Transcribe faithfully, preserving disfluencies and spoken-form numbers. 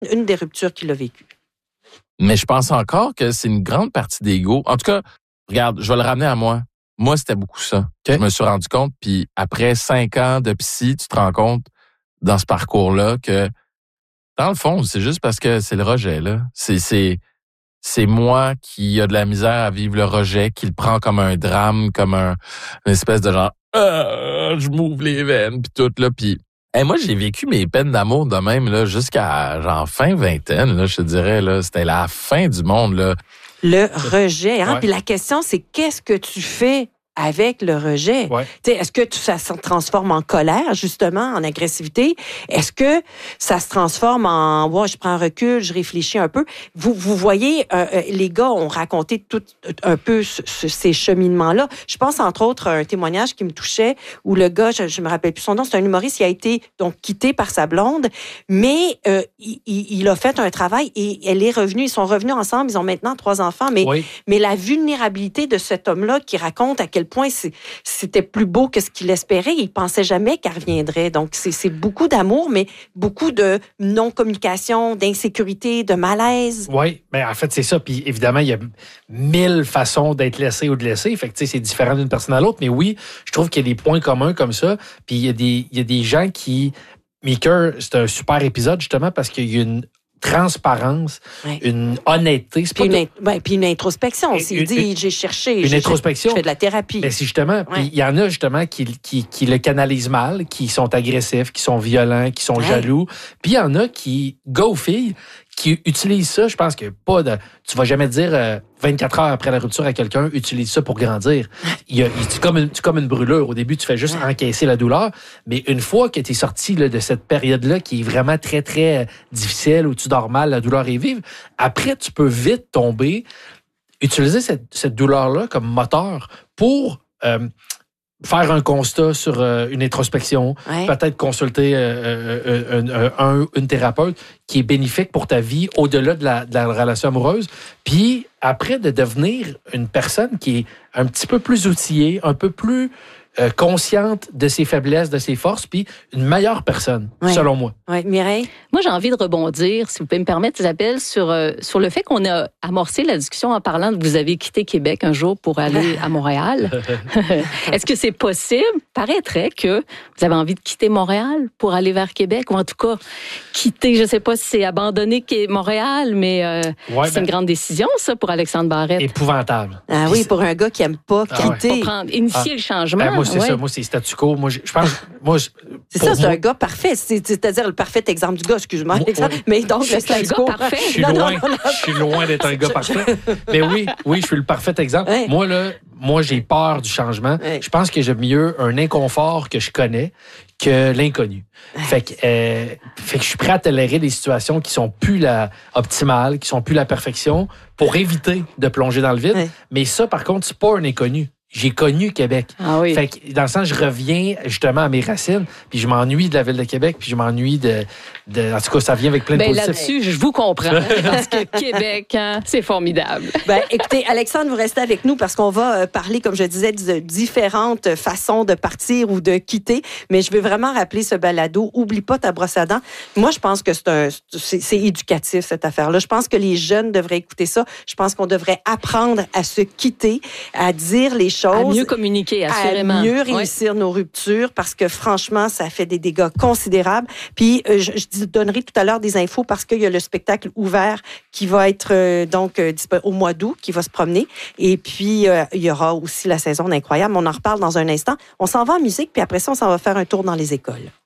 une des ruptures qu'il a vécues. Mais je pense encore que c'est une grande partie d'ego. En tout cas, regarde, je vais le ramener à moi. Moi, c'était beaucoup ça. Okay. Je me suis rendu compte, puis après cinq ans de psy, tu te rends compte dans ce parcours-là que, dans le fond, c'est juste parce que c'est le rejet, là. C'est, c'est, c'est moi qui a de la misère à vivre le rejet, qui le prend comme un drame, comme un, une espèce de genre, ah, je m'ouvre les veines, puis tout, là, puis hey, moi, j'ai vécu mes peines d'amour de même, là, jusqu'à, genre, fin vingtaine, là, je te dirais, là, c'était la fin du monde, là. Le rejet, hein? Ouais. Puis la question, c'est qu'est-ce que tu fais avec le rejet? Ouais. T'sais, est-ce que tu, ça se transforme en colère, justement, en agressivité? Est-ce que ça se transforme en ouais, je prends un recul, je réfléchis un peu? Vous, vous voyez, euh, euh, les gars ont raconté tout un peu ce, ce, ces cheminements-là. Je pense, entre autres, à un témoignage qui me touchait où le gars, je, je me rappelle plus son nom, c'est un humoriste, il a été donc quitté par sa blonde, mais euh, il, il a fait un travail et elle est revenue, ils sont revenus ensemble, ils ont maintenant trois enfants, mais, Oui. mais la vulnérabilité de cet homme-là qui raconte à quel point c'est, c'était plus beau que ce qu'il espérait. Il pensait jamais qu'elle reviendrait. Donc, c'est, c'est beaucoup d'amour, mais beaucoup de non-communication, d'insécurité, de malaise. Oui, mais en fait, c'est ça. Puis évidemment, il y a mille façons d'être laissé ou de laisser. Fait que, tu sais, c'est différent d'une personne à l'autre. Mais oui, je trouve qu'il y a des points communs comme ça. Puis il y a des, il y a des gens qui... Maker, c'est un super épisode, justement, parce qu'il y a une transparence, Ouais. une honnêteté. C'est Puis pas une, tout- ben, puis une introspection aussi. Il Une- dit, une- j'ai cherché. une j'ai- introspection. Je fais de la thérapie. Mais c'est justement, puis Ouais. il y en a justement qui, qui, qui le canalisent mal, qui sont agressifs, qui sont violents, qui sont Ouais. jaloux. Puis il y en a qui, gars ou filles, qui utilisent ça. Je pense que pas de, tu vas jamais dire euh, vingt-quatre heures après la rupture à quelqu'un, utilise ça pour grandir. Il y a, il- c'est comme une, c'est comme une brûlure. Au début, tu fais juste Ouais. encaisser la douleur. Mais une fois que tu es sorti là, de cette période-là qui est vraiment très, très euh, difficile, où tu dors mal, la douleur est vive, après, tu peux vite tomber, utiliser cette, cette douleur-là comme moteur pour euh, faire un constat sur euh, une introspection, Ouais. peut-être consulter euh, euh, un, un- un- une thérapeute qui est bénéfique pour ta vie au-delà de la, de la relation amoureuse. Puis après, de devenir une personne qui est un petit peu plus outillée, un peu plus euh, consciente de ses faiblesses, de ses forces, puis une meilleure personne, Ouais. selon moi. Ouais. Mireille? Moi, j'ai envie de rebondir, si vous pouvez me permettre, Isabelle, sur, euh, sur le fait qu'on a amorcé la discussion en parlant de vous avez quitté Québec un jour pour aller à Montréal. Est-ce que c'est possible? Paraîtrait que vous avez envie de quitter Montréal pour aller vers Québec, ou en tout cas, quitter, je ne sais pas si c'est abandonner Montréal, mais euh, Ouais, c'est ben- une grande décision, ça, pour Alexandre Barrette. Épouvantable. Ah Puis oui, c'est- pour un gars qui aime pas Ah ouais. quitter. Pour prendre, initier Ah. le changement. Ben, moi, c'est ouais. ça. Moi, c'est statu quo. Moi, je je pense... Moi, je- C'est pour ça, c'est moi- un gars parfait. C'est, c'est-à-dire le parfait exemple du gars, excuse-moi, Moi, Alexandre. ouais. Mais donc, Je le suis un statu gars quo. parfait. Je suis Non, non, loin, non, non. je suis loin d'être un gars parfait. Mais oui, oui, je suis le parfait exemple. Ouais. Moi, là, moi, j'ai peur du changement. Ouais. Je pense que j'aime mieux un inconfort que je connais que l'inconnu. Fait que, euh, fait que je suis prêt à tolérer des situations qui sont plus la optimales, qui sont plus la perfection, pour éviter de plonger dans le vide. Ouais. Mais ça, par contre, c'est pas un inconnu. J'ai connu Québec. Ah oui. Fait que, dans le sens, je reviens justement à mes racines, puis je m'ennuie de la ville de Québec, puis je m'ennuie de, de... En tout cas, ça vient avec plein de Ben, positifs. là-dessus, je vous comprends. Parce que Québec, hein, c'est formidable. Ben, écoutez, Alexandre, vous restez avec nous parce qu'on va euh, parler, comme je disais, de différentes façons de partir ou de quitter. Mais je veux vraiment rappeler ce balado. Oublie pas ta brosse à dents. Moi, je pense que c'est, un, c'est, c'est éducatif, cette affaire-là. Je pense que les jeunes devraient écouter ça. Je pense qu'on devrait apprendre à se quitter, à dire les choses. À mieux communiquer, assurément. À mieux Ouais. réussir nos ruptures parce que franchement, ça fait des dégâts considérables. Puis, euh, je, je donnerai tout à l'heure des infos parce qu'il y a le spectacle ouvert qui va être euh, donc euh, dispo- au mois d'août, qui va se promener. Et puis, euh, il y aura aussi la saison d'Incroyable. On en reparle dans un instant. On s'en va en musique, puis après ça, on s'en va faire un tour dans les écoles.